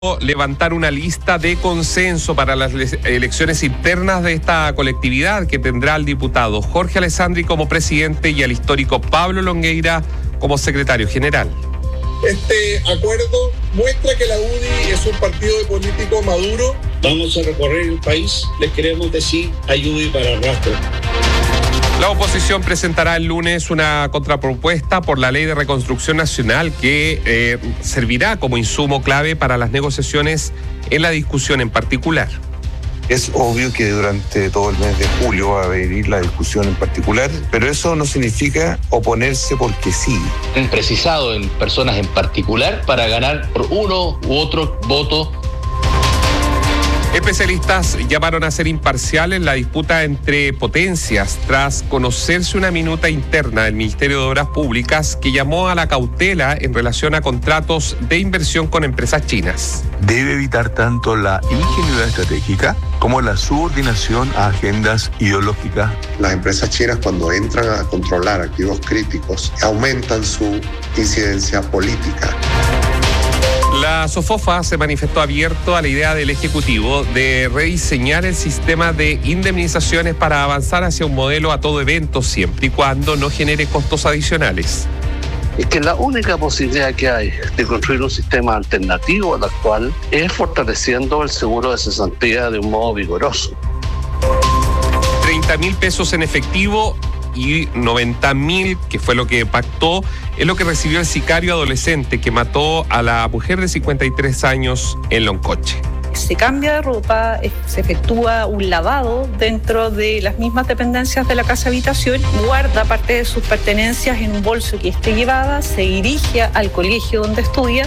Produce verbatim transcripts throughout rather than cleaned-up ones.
levantar una lista de consenso para las elecciones internas de esta colectividad que tendrá al diputado Jorge Alessandri como presidente y al histórico Pablo Longueira como secretario general. Este acuerdo muestra que la U D I es un partido de político maduro. Vamos a recorrer el país, les queremos decir ayuda y para el rastro. La oposición presentará el lunes una contrapropuesta por la Ley de Reconstrucción Nacional que eh, servirá como insumo clave para las negociaciones en la discusión en particular. Es obvio que durante todo el mes de julio va a venir la discusión en particular, pero eso no significa oponerse porque sí. Han precisado en personas en particular para ganar por uno u otro voto. Especialistas llamaron a ser imparciales la disputa entre potencias tras conocerse una minuta interna del Ministerio de Obras Públicas que llamó a la cautela en relación a contratos de inversión con empresas chinas. Debe evitar tanto la ingenuidad estratégica como la subordinación a agendas ideológicas. Las empresas chinas, cuando entran a controlar activos críticos, aumentan su incidencia política. La SOFOFA se manifestó abierto a la idea del Ejecutivo de rediseñar el sistema de indemnizaciones para avanzar hacia un modelo a todo evento, siempre y cuando no genere costos adicionales. Es que la única posibilidad que hay de construir un sistema alternativo al actual es fortaleciendo el seguro de cesantía de un modo vigoroso. treinta mil pesos en efectivo y noventa mil, que fue lo que pactó, es lo que recibió el sicario adolescente que mató a la mujer de cincuenta y tres años en Loncoche. Se cambia de ropa, se efectúa un lavado dentro de las mismas dependencias de la casa habitación, guarda parte de sus pertenencias en un bolso que esté llevada, se dirige al colegio donde estudia.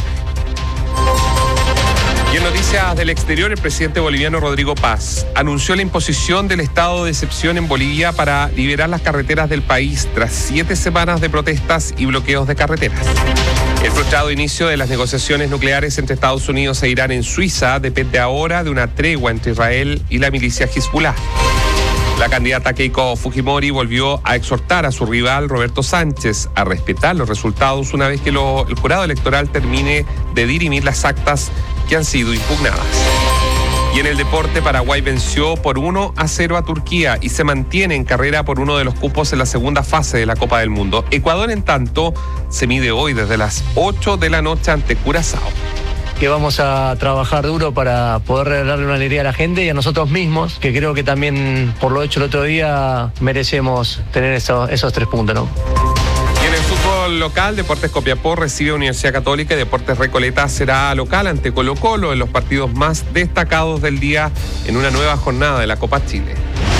Y en noticias del exterior, el presidente boliviano Rodrigo Paz anunció la imposición del estado de excepción en Bolivia para liberar las carreteras del país tras siete semanas de protestas y bloqueos de carreteras. El frustrado inicio de las negociaciones nucleares entre Estados Unidos e Irán en Suiza depende ahora de una tregua entre Israel y la milicia Hezbollah. La candidata Keiko Fujimori volvió a exhortar a su rival Roberto Sánchez a respetar los resultados una vez que lo, el jurado electoral termine de dirimir las actas que han sido impugnadas. Y en el deporte, Paraguay venció por uno a cero a Turquía y se mantiene en carrera por uno de los cupos en la segunda fase de la Copa del Mundo. Ecuador, en tanto, se mide hoy desde las ocho de la noche ante Curazao. Que vamos a trabajar duro para poder regalarle una alegría a la gente y a nosotros mismos, que creo que también, por lo hecho el otro día, merecemos tener eso, esos tres puntos, ¿no? Y en el fútbol local, Deportes Copiapó recibe a Universidad Católica y Deportes Recoleta será local ante Colo Colo en los partidos más destacados del día en una nueva jornada de la Copa Chile.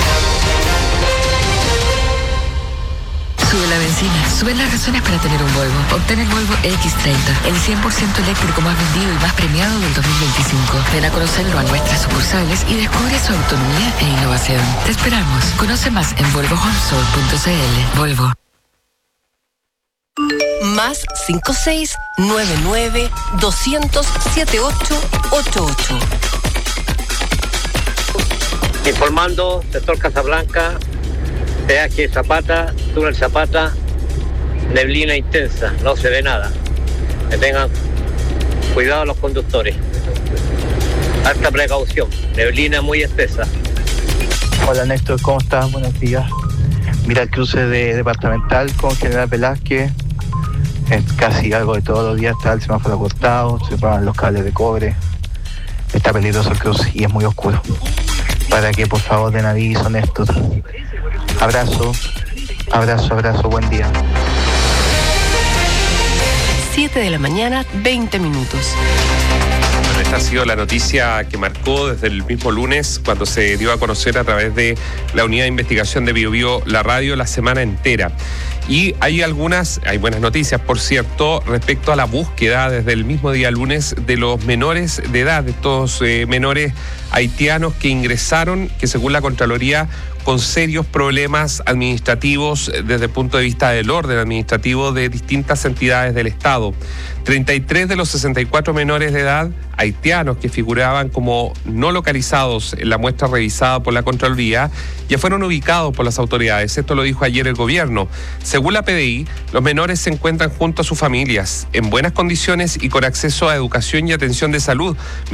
Sube la benzina, suben las razones para tener un Volvo. Obtén el Volvo equis treinta, el cien por ciento eléctrico más vendido y más premiado del dos mil veinticinco. Ven a conocerlo a nuestras sucursales y descubre su autonomía e innovación. Te esperamos. Conoce más en volvo homesol punto c l. Volvo. Más cinco seis nueve nueve doscientos siete ocho ocho ocho. Informando, sector Casablanca, peaje Zapata, túnel Zapata, neblina intensa, no se ve nada. Que tengan cuidado los conductores. Alta precaución, neblina muy espesa. Hola Néstor, ¿cómo estás? Buenos días. Mira el cruce de departamental con General Velázquez. Es casi algo de todos los días, está el semáforo cortado, se paran los cables de cobre. Está peligroso el cruce y es muy oscuro. Para que por favor den aviso, Néstor. Abrazo, abrazo, abrazo, buen día. siete de la mañana, veinte minutos. Bueno, esta ha sido la noticia que marcó desde el mismo lunes cuando se dio a conocer a través de la unidad de investigación de Bio Bio, la radio, la semana entera. Y hay algunas, hay buenas noticias, por cierto, respecto a la búsqueda desde el mismo día lunes de los menores de edad, de estos eh, menores haitianos que ingresaron, que según la Contraloría, con serios problemas administrativos desde el punto de vista del orden administrativo de distintas entidades del Estado. treinta y tres de los sesenta y cuatro menores de edad haitianos que figuraban como no localizados en la muestra revisada por la Contraloría ya fueron ubicados por las autoridades. Esto lo dijo ayer el gobierno. Según la P D I, los menores se encuentran junto a sus familias, en buenas condiciones y con acceso a educación y atención de salud,